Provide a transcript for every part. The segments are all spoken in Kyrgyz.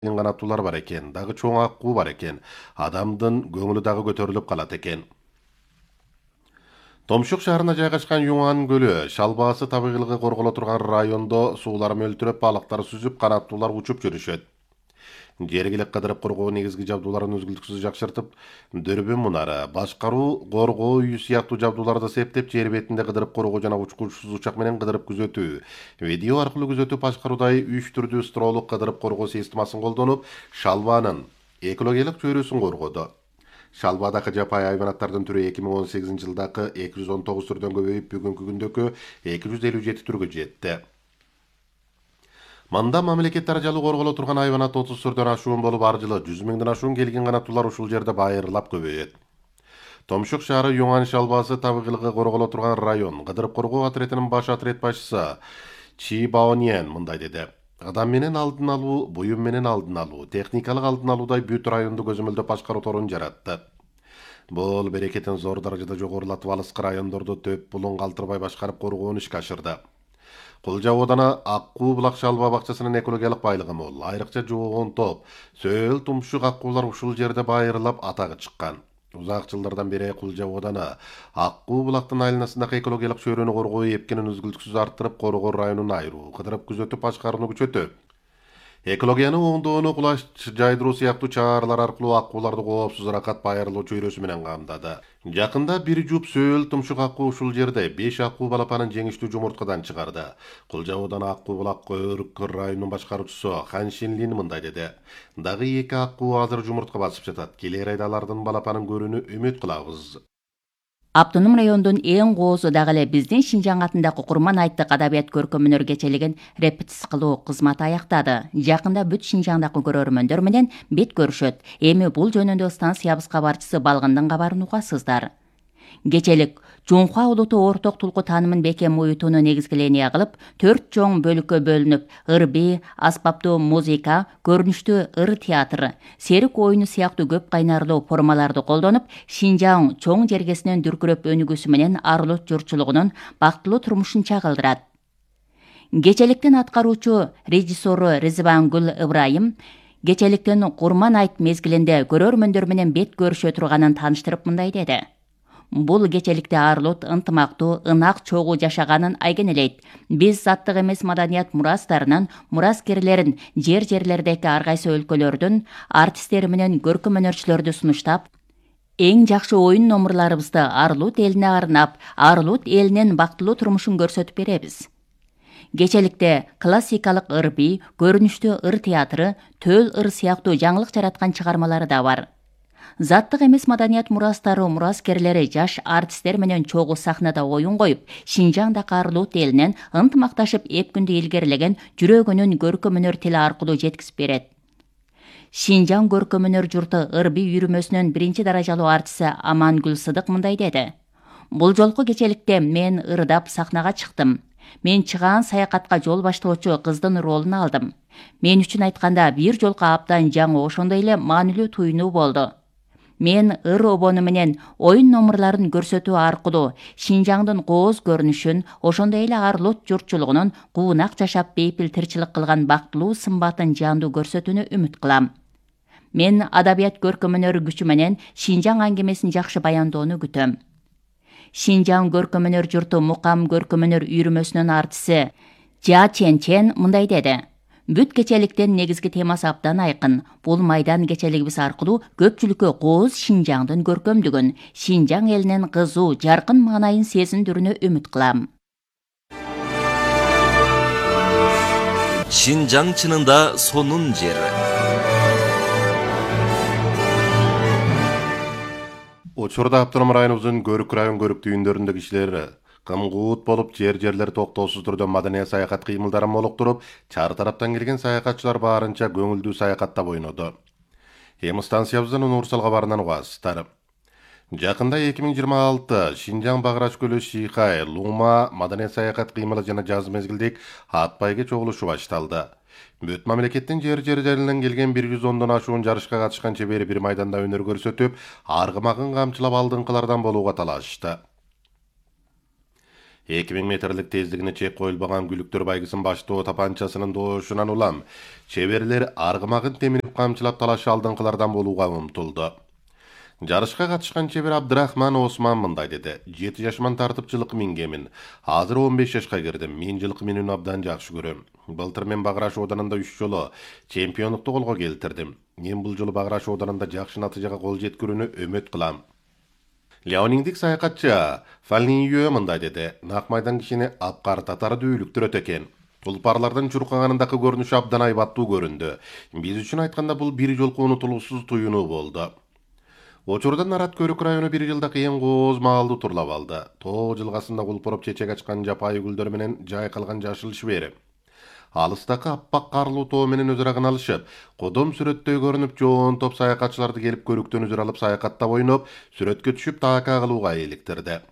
канаттуулар бар экен, дагы чоң аккуу бар экен. Адамдын көңүлү дагы көтөрүлүп калат экен. Томшук шаарына жайгашкан Юңан көлү шалбаасы табигылыгы корголо турган райондо суулар мөлтүрөп, балыктар сүзүп, канаттуулар учуп жүрүшөт. Жергилик кыдырып коргоо негизги жабдууларын үзгүлтүксүз жакшыртып, дүрбүн мунары, башкаруу, коргоо үйү сыяктуу жабдууларды септеп, жер бетинде кыдырып коргоо жана учкучсуз учак менен кыдырып күзөтүү, видео аркылуу күзөтүп башкаруудай 3 түрдүү строолук кыдырып коргоо системасын колдонуп, шалбанын экологиялык чөйрөсүн коргоду. Шалбадагы жапайы хайванаттардын түрү 2018-жылдагы 219 түрдөн көбөйүп, бүгүнкү күндөгү 257 түргө жетти. Мында мамлекет даражалуу корголо турган хайванат 30 түрдөн ашуун болуп, ар жылы 100 миңден ашуун келген канаттуулар ушул жерде байырлап көбөйөт. Томшук шаары Юңан шалбаасы табигылыгы корголо турган район кыдырып коргоо отрядынын баш отряд башчысы Чи Баоньен мындай деди. Адам менен алдын алуу, буюм менен алдын алуу, техникалык алдын алуудай бүт районду көзөмөлдөп башкаруу торун жаратты. Бул берекетин зор даражада жогорулатып, алыскы райондорду төп булун калтырбай башкарып коргоону ишке ашырды. Кулжа оодана Аккуу булак шалба бакчасынын экологиялык байлыгы мол. Айрыкча жоогон топ, сөл тумшук аккуулар ушул жерде байырлап атагы чыккан. Узак жылдардан бери Кулжа оодана Аккуу булактын айланасындагы экологиялык чөйрөнү коргоо эпкенин үзгүлтүксүз арттырып, коргоо районун айыруу, кыдырып күзөтүп башкарууну күчөтөт. Экологияны оңдоону кулаш жайдыруу сыяктуу чаралар аркылуу аккууларды коопсуз ыракат байырлоо чөйрөсү менен камдады. Жакында бир жуп сөл тумшук аккуу ушул жерде 5 аккуу балапанын жеңиштүү жумурткадан чыгарды. Кулжа оодана Аккуу булак өрүккөр районунун башкаруучусу Хан Шинлин мындай деди. Дагы 2 аккуу азыр жумуртка басып жатат. Келер айда алардын балапанын көрүүнү үмүт кылабыз. Автоном райондун эң коозу дагы эле биздин Шинжаң атындагы Курман айттык адабият көркөмөнөр кечелигин репетиция кылуу кызматы аяктады. Жакында бүт Шинжаңдагы көрөрмөндөр менен бет көрүшөт. Эми бул жөнүндө станциябыз кабарчысы Балгындын кабарын угасыздар. Кечелик Жунхуа улуту орток тулку таанымын бекем уютууну негизгиления кылып, 4 чоң бөлүккө бөлүнүп, ырби, аспаптуу музыка, көрүнүштүү ыр театры, серик оюну сыяктуу көп кайнарлуу формаларды колдонуп, Шинжаң чоң жергесинен дүркүрөп өнүгүүсү менен Арлут журтчулугунун бактылуу турмушун чагылдырат. Кечеликтин аткаруучу режиссеру Ризбангүл Ыбрайым кечеликтин Курман айт мезгилинде көрөрмөндөр менен бет көрүшө турганын тааныштырып мындай деди. Бул кечеликте Арлут ынтымактуу, ынак чогуу жашаганын айгинелейт. Биз заттык эмес маданият мурастарынын, мураскерлерин жерлердеги ар кайсы өлкөлөрдүн артисттери менен көркөмөнөрчүлөрдү сунуштап, эң жакшы оюн номурларыбызды Арлут элине арнап, Арлут элинин бактылуу турмушун көрсөтүп беребиз. Кечеликте классикалык ырби, көрүнүштүү ыр театры, төл ыр сыяктуу жаңылык жараткан чыгармалары да бар. Заттык эмес маданият мурастары, мураскерлери жаш артисттер менен чогуу сахнада оюн коюп, Шинжаңдагы Арлут элинен ынтымакташып эп күндү илгерилеген жүрөгүнүн көркөмөнөр тили аркылуу жеткизип берет. Шинжаң көркөмөнөр журту ырби үйрүмөсүнүн 1-даражалуу артиси Амангүл Сыдык мындай деди. Бул жолку кечеликте мен ырдап сахнага чыктым. Мен чыгаан саякатка жол баштоочу кыздын ролун алдым. Мен үчүн айтканда бир жолку абдан жаңы, ошондой эле маанилүү туюнуу болду. Мен ыр обону менен оюн номурларын көрсөтүү аркылуу Шинжаңдын кооз көрүнүшүн, ошондой эле Арлут журтчулугунун куунак жашап бейпил тирчилик кылган бактылуу сымбатын жандуу көрсөтүүнү үмүт кылам. Мен адабият көркөмөнөр күчү менен Шинжаң аңгемесин жакшы баяндоону күтөм. Шинжаң көркөмөнөр журту Мукам көркөмөнөр үйрүмөсүнүн артиси Жа Чен мындай деди. Бүт кечеликтин негизги темасы абдан айкын. Бул майдан кечелигибиз аркылуу көпчүлүккө кооз Шинжаңдын көркөмдүгүн, Шинжаң элинин кызуу, жаркын маанайын сезиндирүүнү үмүт кылам. Шинжаң чынында сонун жер. Учурда автоном районубуздун көрүк район көрүк түйүндөрүндө кишилер кымгуут болуп, жерлер токтоосуз түрдө маданий саякат кыймылдарын молуктуруп, чар тараптан келген саякатчылар баарынча көңүлдүү саякаттап ойноду. Эми станциябыздын универсал кабарынан угасыздар. Жакында 2026 Шинжаң Багырач көлү Шихай, Лума маданий саякат кыймылы жана жаз мезгилдик ат байгы чогулушу башталды. Бүт мамлекеттин жерлеринен келген 110дон ашуун жарышка катышкан чебери бир майданда өнөр көрсөтүп, аргымагын камчылап алдыңкылардан болууга талашышты. 2000 metрлик тездигине чек коюлбаган Күлүктөр байгысын баштоо тапанчасынын доошунан улам чеберлер аргымагын темирип камчылап талаш алдыңкылардан болууга умтулду. Жарышка катышкан чебер Абдырахман Осман мындай деди: 7 жашыман тартып жылкы мингемин. Азыр 15 жашка кирдим. Мен жылкы минүүнү абдан жакшы көрөм. Былтыр мен Баграш оданында 3 жолу чемпионлукту колго келтирдим. Мен бул жолу Баграш оданында жакшы натыйжага кол жеткирүүнү үмүт кылам. Леониндик саякатчы Фалнийö мындай деди: Нак майдан кишини апкар татары дүүлүктүрөт экен. Тулпарлардын чуркаганындагы көрүнүшү абдан айбаттуу көрүндү. Биз үчүн айтканда бул бир жолку унутулуусуз туюнуу болду. Очурда Нарат Көрүк району бир жылдак эң кооз маалды турлап алды. Тоо жылгасында кулпуруп чечек ачкан жапайы гүлдөр менен жайкалган жашыл шибери. Алыстакы аппак карлуу тоо менен өзүрагын алышып, кодом сүрөттөй көрүнүп жоон топ саякатчыларды келип көрүктөн үзүр алып саякаттап ойноп, сүрөткө түшүп таaka кылууга иликтирди.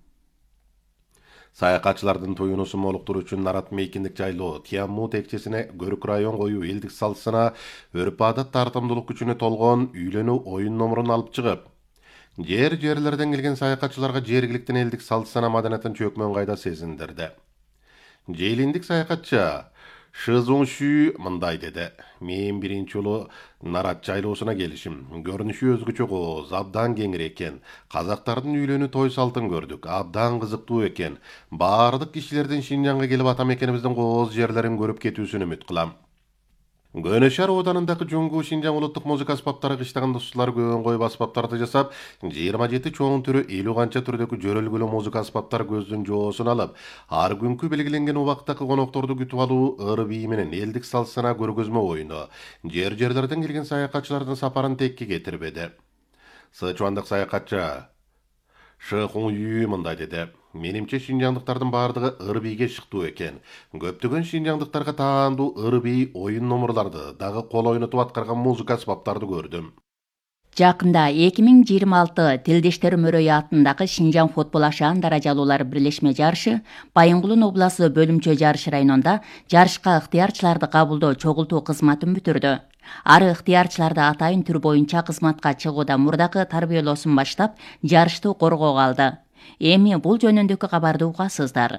Саякатчылардын туюнусун молуктуруу үчүн Нарат мейкиндик жайлоо Тиамму текчесине Көрүк район кою элдик салсына өрүп адат тартымдуулук күчүнө толгон үйлөнүү оюн номурун алып чыгып, жерлерден келген саякатчыларга жергиликтин элдик салт-сана маданиятын чөкмөн кайда сезиндирди. Жейлиндик саякатчы Шызуңшү мындай деди: Мен биринчи жолу Нарат жайлоосуна келишим. Көрүнүшү өзгөчө кооз, абдан кеңир экен. Казактардын үйлөнүү той салтын көрдүк. Абдан кызыктуу экен. Баардык кишилердин Шинжаңга келип ата мекенибиздин кооз жерлерин көрүп кетүүсүн үмүт кылам. Көнө шаар оданындагы Жоңгу Шинжаң улуттук музыка аспаптары кыштаган достуулар көбөн коюп аспаптарды жасап, 27 чоң түрү 50 канча түрдөгү жөрөлгүлүү музыка аспаптар көздүн жоосун алып, ар күнкү белгиленген убактагы конокторду күтүп алуу ыр бии менен элдик салт-сана көргөзмө оюну жерлерден келген саякатчылардын сапарын текке кетирбеди. Сычуандык саякатчы Шыхуңю мындай деди: Менимче шинжаңдыктардын баардыгы ыр бийге шыктуу экен. Көптөгөн шинжаңдыктарга таандуу ыр бий оюн номурларды дагы кол ойнотуп аткарган музыка аспаптарды көрдүм. Жакында 2026 Тилдештер мөрөйү атындагы Шинжаң футбол ашаан даражалуулар бирлешме жарышы Байынгулун обласы бөлүмчө жарыш районунда жарышка ыктыярчыларды кабылдоо чогултуу кызматын бүтүрдү. Ары ыктыярчыларды атайын түр боюнча кызматка чыгуудан мурдагы тарбиялоосун баштап, жарышты коргоого алды. Эми бул жөнүндөгү кабарды угасыздар.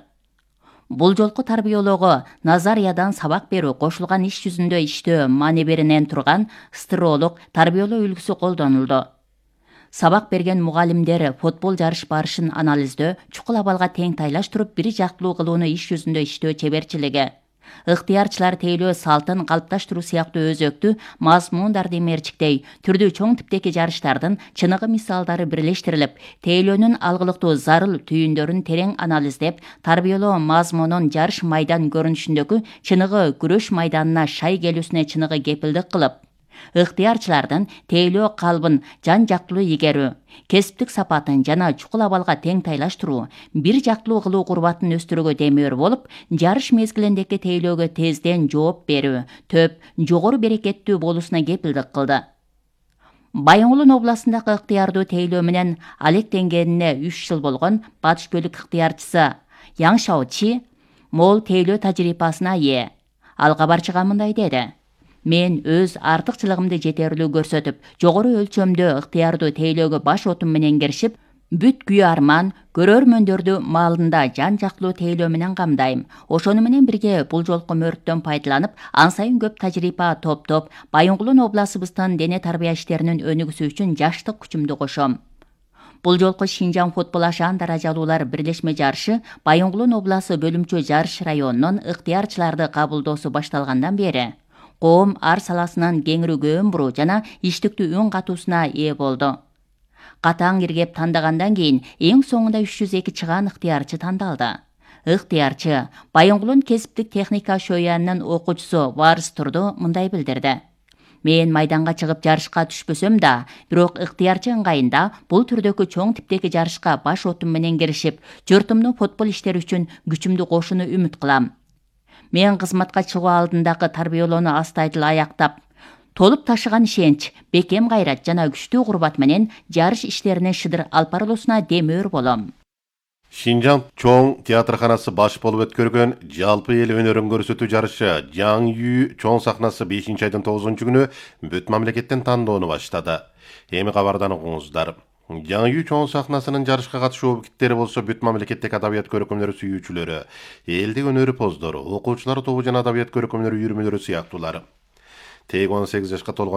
Бул жолку тарбиялоого Назариядан сабак берүү, кошулган иш жүзүндө иштөө манеберинен турган стыролук тарбиялоо үлгүсү колдонулду. Сабак берген мугалимдер футбол жарыш барышын анализдөө, чукул абалга тең тайлаштырып, бир жактылуу кылууну иш жүзүндө иштөө чеберчилиги. Ыктыярчылар тейлөө салтын калыпташтыруу сыяктуу өзөктүү мазмундарды мерчиктей, түрдүү чоң типтеги жарыштардын чыныгы мисалдары бирлештирилип, тейлөөнүн алгылыктуу зарыл түйүндөрүн терең анализдеп, тарбиялоо мазмунун жарыш майдан көрүнүшүндөгү чыныгы күрөш майданына шай келүүсүнө чыныгы кепилдик кылып, ыктыярчылардын тейлөө калбын жан жактылуу игерүү, кесиптик сапатын жана чукул абалга тең тайлаштыруу, бир жактылуу кылуу курбатын өстүрүүгө демеур болуп, жарыш мезгилиндеги тейлөөгө тезден жооп берүү, төп, жогору берекеттүү болуусуна кепилдик кылды. Байынгулун областындагы ыктыярдуу тейлөө менен алектенгенине 3 жыл болгон Батыш көлүк ыктыярчысы Яң Шаочи мол тейлөө тажрыйбасына ээ. Ал кабарчыга мындай деди: Мен өз артыкчылыгымды жетерлүү көрсөтүп, жогору өлчөмдө ыктыярдуу тейлөөгө баш отум менен киришип, бүт күйүү арман, көрөрмөндөрдү маалында жан жактылуу тейлөө менен камдайм. Ошону менен бирге бул жолку мөрттөн пайдаланып, ан сайын көп тажрыйба топтоп, Байынгулун обласыбыздын дене тарбия иштеринин өнүгүүсү үчүн жаштык күчүмдү кошом. Бул жолку Шинжаң футбол ашаан даражалуулар бирлешме жарышы Байынгулун обласы бөлүмчө жарыш районунун ыктыярчыларды кабылдоосу башталгандан бери коом ар саласынан кеңирүүгө буруу жана иштиктүү үн катуусуна ээ болду. Катаң иргеп тандагандан кийин эң соңунда 302 чыгаан ыктыярчы тандалды. Ыктыярчы Байынгулун кесиптик техника шөянынын окуучусу Варыс Турду мындай билдирди: Мен майданга чыгып жарышка түшпөсөм да, бирок ыктыярчы ыңгайында бул түрдөгү чоң типтеги жарышка баш отум менен киришип, журтумдун футбол иштери үчүн күчүмдү кошууну үмүт кылам. Мен кызматка чыгуу алдындагы тарбиялоону астайдыл аяктап, толуп ташыган ишенч, бекем кайрат жана күчтүү курбат менен жарыш иштерине шыдыр алып барылуусуна демөөр болом. Шинжаң чоң театрханасы баш болуп өткөргөн жалпы эл өнөрүн көрсөтүү жарышы Жаң Үй чоң сахнасы 5 айдын 9 күнү бүт мамлекеттен тандоону баштады. Эми кабардан угуңуздар. Жаңы үй чоң сахнасынын жарышка катышуу объекттери болсо бүт мамлекеттик адабият көркөмдөрү сүйүүчүлөрү, элдик өнөрү поздору, окуучулар тобу жана адабият көркөмдөрү үйүрмөлөрү сыяктуулар. Теги 18 жашка толгон